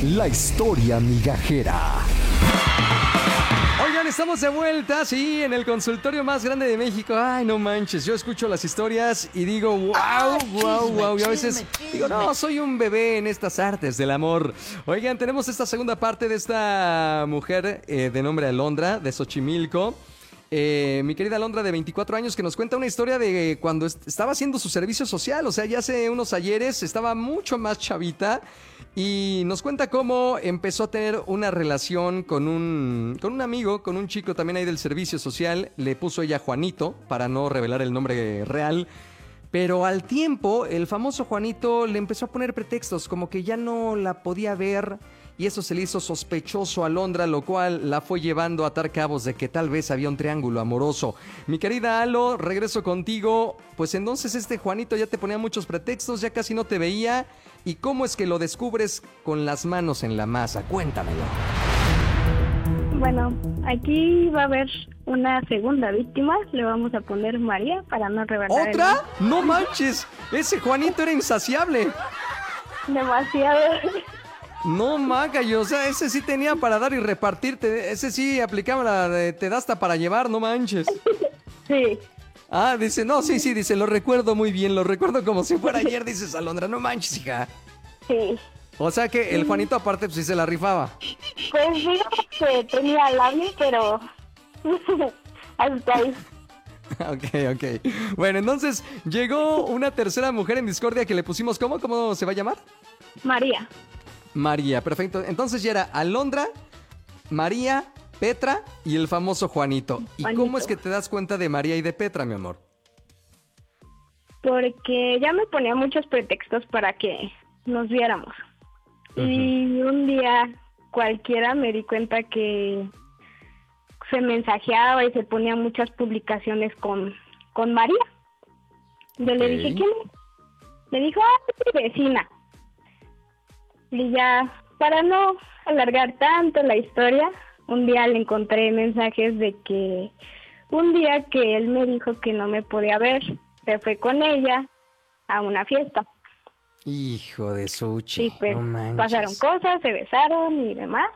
La historia migajera. Oigan, estamos de vuelta, sí, en el consultorio más grande de México. Ay, no manches, yo escucho las historias y digo, wow. Y a veces digo, no, soy un bebé en estas artes del amor. Oigan, tenemos esta segunda parte de esta mujer de nombre Alondra, de Xochimilco. Mi querida Alondra, de 24 años, que nos cuenta una historia de cuando estaba haciendo su servicio social. O sea, ya hace unos ayeres estaba mucho más chavita. Y nos cuenta cómo empezó a tener una relación con un amigo, con un chico también ahí del servicio social. Le puso ella Juanito, para no revelar el nombre real. Pero al tiempo, el famoso Juanito le empezó a poner pretextos, como que ya no la podía ver. Y eso se le hizo sospechoso a Alondra, lo cual la fue llevando a atar cabos de que tal vez había un triángulo amoroso. Mi querida Alo, regreso contigo. Pues entonces este Juanito ya te ponía muchos pretextos, ya casi no te veía. ¿Y cómo es que lo descubres con las manos en la masa? Cuéntamelo. Bueno, aquí va a haber una segunda víctima. Le vamos a poner María para no revelar. ¿Otra? ¡No manches! Ese Juanito era insaciable. Demasiado. No, Macayo, o sea, ese sí tenía para dar y repartirte. Ese sí aplicaba la de te da hasta para llevar, no manches. Sí. Ah, dice, no, sí, dice, lo recuerdo muy bien, lo recuerdo como si fuera ayer, dices, Alondra, no manches, hija. Sí. O sea que el Juanito aparte pues sí se la rifaba. Pues digamos que tenía labio, pero hasta ahí. Ok. Bueno, entonces llegó una tercera mujer en discordia que le pusimos, ¿cómo se va a llamar? María, perfecto. Entonces ya era Alondra, María, Petra y el famoso Juanito. ¿Y cómo es que te das cuenta de María y de Petra, mi amor? Porque ya me ponía muchos pretextos para que nos viéramos. Y un día cualquiera me di cuenta que se mensajeaba y se ponía muchas publicaciones con María. Yo le dije, ¿quién es? Me dijo, es mi vecina. Y ya, para no alargar tanto la historia, un día le encontré mensajes de que un día que él me dijo que no me podía ver, se fue con ella a una fiesta. Hijo de Suchi, y pues no pasaron cosas, se besaron y demás.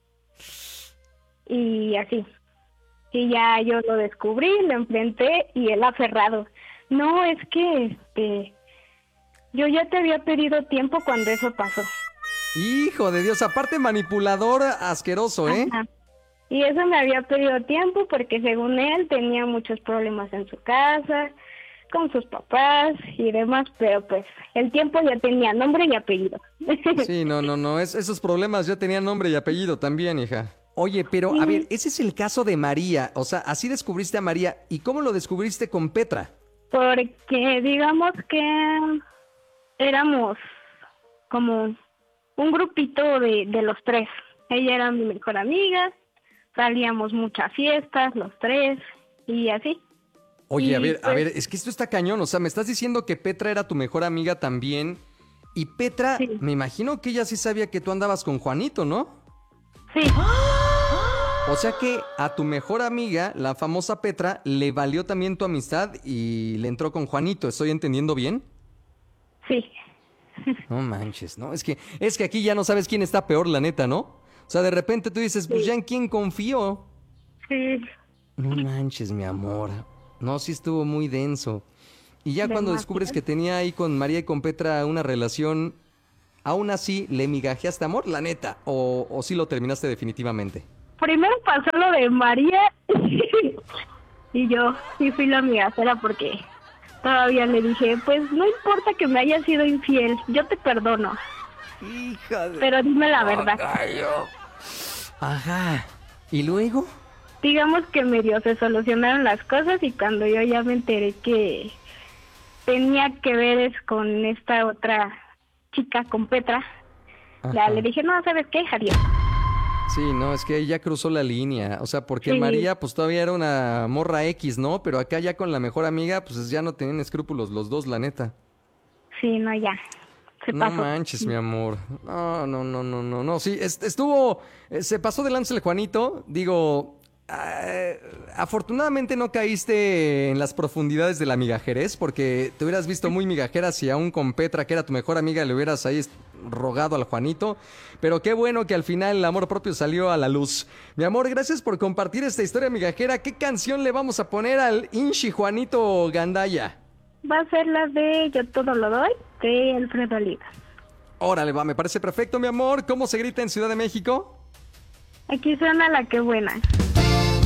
Y así. Y ya yo lo descubrí, lo enfrenté y él aferrado. No, es que yo ya te había pedido tiempo cuando eso pasó. Hijo de Dios, aparte manipulador asqueroso, ¿eh? Ajá. Y eso me había pedido tiempo porque según él tenía muchos problemas en su casa, con sus papás y demás, pero pues el tiempo ya tenía nombre y apellido. Sí, no, esos problemas ya tenían nombre y apellido también, hija. Oye, pero a ver, ese es el caso de María, o sea, así descubriste a María. ¿Y cómo lo descubriste con Petra? Porque digamos que éramos como un grupito de los tres. Ella era mi mejor amiga, salíamos muchas fiestas, los tres, y así. Oye, y a ver, pues, es que esto está cañón, o sea, me estás diciendo que Petra era tu mejor amiga también, y Petra, sí. me imagino que ella sí sabía que tú andabas con Juanito, ¿no? Sí. O sea que a tu mejor amiga, la famosa Petra, le valió también tu amistad y le entró con Juanito, ¿estoy entendiendo bien? Sí. No manches, ¿no? Es que aquí ya no sabes quién está peor, la neta, ¿no? O sea, de repente tú dices, pues ya en quién confío. Sí. No manches, mi amor. No, sí estuvo muy denso. Y ya cuando descubres que tenía ahí con María y con Petra una relación, aún así, ¿le migajeaste amor, la neta? ¿O sí lo terminaste definitivamente? Primero pasó lo de María y yo sí fui la migajera porque todavía le dije, pues no importa que me hayas sido infiel, yo te perdono. Hija de... Pero dime la verdad. Ajá. ¿Y luego? Digamos que medio se solucionaron las cosas y cuando yo ya me enteré que tenía que ver es con esta otra chica, con Petra, ya le dije, no, ¿sabes qué? Adiós. Sí, no, es que ella cruzó la línea, o sea, porque Sí. María pues todavía era una morra X, ¿no? Pero acá ya con la mejor amiga pues ya no tenían escrúpulos los dos, la neta. Sí, no, ya. Se No pasó. manches, mi amor. No. Sí, estuvo... se pasó de lanza el Juanito. Digo, afortunadamente no caíste en las profundidades de la migajerez, porque te hubieras visto muy migajera si aún con Petra, que era tu mejor amiga, le hubieras ahí rogado al Juanito, pero qué bueno que al final el amor propio salió a la luz. Mi amor, gracias por compartir esta historia migajera. ¿Qué canción le vamos a poner al Inchi Juanito Gandaya? Va a ser la de Yo Todo Lo Doy, de Alfredo Olivas. Órale, va, me parece perfecto, mi amor. ¿Cómo se grita en Ciudad de México? Aquí suena La Que Buena.